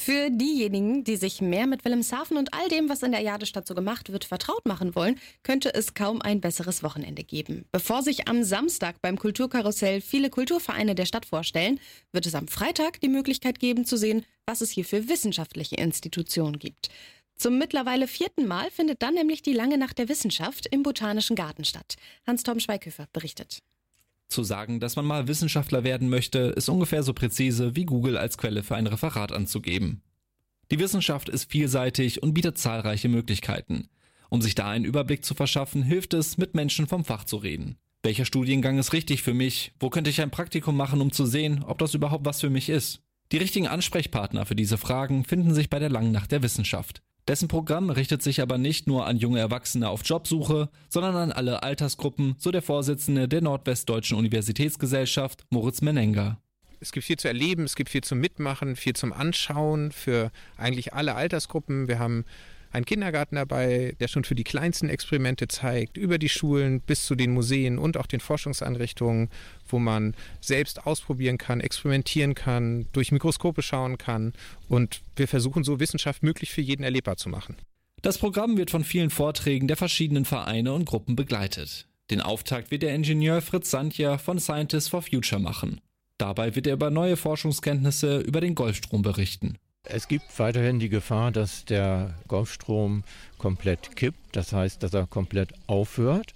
Für diejenigen, die sich mehr mit Wilhelmshaven und all dem, was in der Jadestadt so gemacht wird, vertraut machen wollen, könnte es kaum ein besseres Wochenende geben. Bevor sich am Samstag beim Kulturkarussell viele Kulturvereine der Stadt vorstellen, wird es am Freitag die Möglichkeit geben zu sehen, was es hier für wissenschaftliche Institutionen gibt. Zum mittlerweile 4. Mal findet dann nämlich die Lange Nacht der Wissenschaft im Botanischen Garten statt. Hans-Torben Schweighöfer berichtet. Zu sagen, dass man mal Wissenschaftler werden möchte, ist ungefähr so präzise wie Google als Quelle für ein Referat anzugeben. Die Wissenschaft ist vielseitig und bietet zahlreiche Möglichkeiten. Um sich da einen Überblick zu verschaffen, hilft es, mit Menschen vom Fach zu reden. Welcher Studiengang ist richtig für mich? Wo könnte ich ein Praktikum machen, um zu sehen, ob das überhaupt was für mich ist? Die richtigen Ansprechpartner für diese Fragen finden sich bei der Langen Nacht der Wissenschaft. Dessen Programm richtet sich aber nicht nur an junge Erwachsene auf Jobsuche, sondern an alle Altersgruppen, so der Vorsitzende der Nordwestdeutschen Universitätsgesellschaft, Moritz Menenga. Es gibt viel zu erleben, es gibt viel zum Mitmachen, viel zum Anschauen für eigentlich alle Altersgruppen. Wir haben einen Kindergarten dabei, der schon für die kleinsten Experimente zeigt, über die Schulen bis zu den Museen und auch den Forschungseinrichtungen, wo man selbst ausprobieren kann, experimentieren kann, durch Mikroskope schauen kann. Und wir versuchen so Wissenschaft möglichst für jeden erlebbar zu machen. Das Programm wird von vielen Vorträgen der verschiedenen Vereine und Gruppen begleitet. Den Auftakt wird der Ingenieur Fritz Sandja von Scientists for Future machen. Dabei wird er über neue Forschungskenntnisse über den Golfstrom berichten. Es gibt weiterhin die Gefahr, dass der Golfstrom komplett kippt, das heißt, dass er komplett aufhört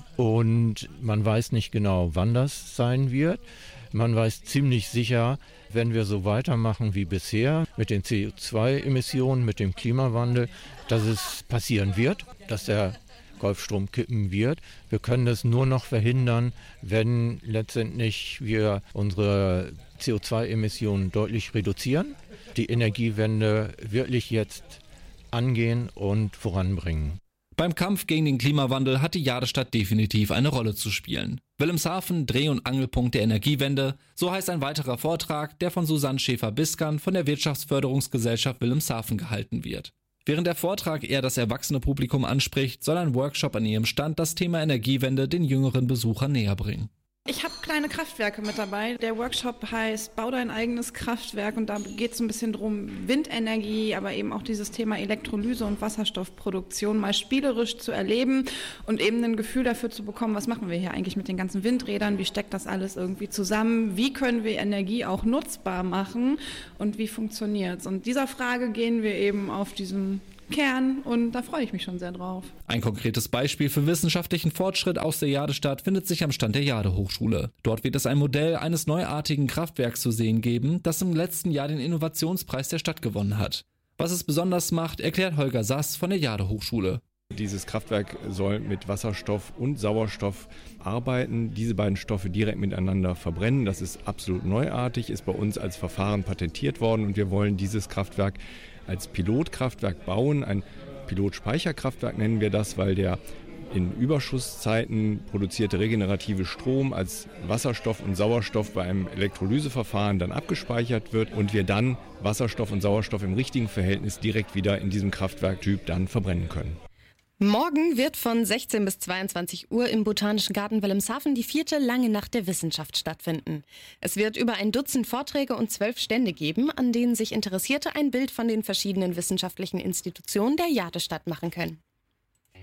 und man weiß nicht genau, wann das sein wird. Man weiß ziemlich sicher, wenn wir so weitermachen wie bisher mit den CO2-Emissionen, mit dem Klimawandel, dass es passieren wird, dass der Golfstrom kippen wird. Wir können das nur noch verhindern, wenn letztendlich wir unsere CO2-Emissionen deutlich reduzieren, die Energiewende wirklich jetzt angehen und voranbringen. Beim Kampf gegen den Klimawandel hat die Jadestadt definitiv eine Rolle zu spielen. Wilhelmshaven, Dreh- und Angelpunkt der Energiewende, so heißt ein weiterer Vortrag, der von Susanne Schäfer-Biskan von der Wirtschaftsförderungsgesellschaft Wilhelmshaven gehalten wird. Während der Vortrag eher das erwachsene Publikum anspricht, soll ein Workshop an ihrem Stand das Thema Energiewende den jüngeren Besuchern näher bringen. Ich habe kleine Kraftwerke mit dabei. Der Workshop heißt Bau dein eigenes Kraftwerk und da geht es ein bisschen drum, Windenergie, aber eben auch dieses Thema Elektrolyse und Wasserstoffproduktion mal spielerisch zu erleben und eben ein Gefühl dafür zu bekommen, was machen wir hier eigentlich mit den ganzen Windrädern, wie steckt das alles irgendwie zusammen, wie können wir Energie auch nutzbar machen und wie funktioniert's? Und dieser Frage gehen wir eben auf diesem Kern und da freue ich mich schon sehr drauf. Ein konkretes Beispiel für wissenschaftlichen Fortschritt aus der Jadestadt findet sich am Stand der Jade-Hochschule. Dort wird es ein Modell eines neuartigen Kraftwerks zu sehen geben, das im letzten Jahr den Innovationspreis der Stadt gewonnen hat. Was es besonders macht, erklärt Holger Sass von der Jade-Hochschule. Dieses Kraftwerk soll mit Wasserstoff und Sauerstoff arbeiten, diese beiden Stoffe direkt miteinander verbrennen. Das ist absolut neuartig, ist bei uns als Verfahren patentiert worden und wir wollen dieses Kraftwerk als Pilotkraftwerk bauen. Ein Pilotspeicherkraftwerk nennen wir das, weil der in Überschusszeiten produzierte regenerative Strom als Wasserstoff und Sauerstoff bei einem Elektrolyseverfahren dann abgespeichert wird und wir dann Wasserstoff und Sauerstoff im richtigen Verhältnis direkt wieder in diesem Kraftwerktyp dann verbrennen können. Morgen wird von 16 bis 22 Uhr im Botanischen Garten Wilhelmshaven die 4. Lange Nacht der Wissenschaft stattfinden. Es wird über ein Dutzend Vorträge und 12 Stände geben, an denen sich Interessierte ein Bild von den verschiedenen wissenschaftlichen Institutionen der Jadestadt machen können.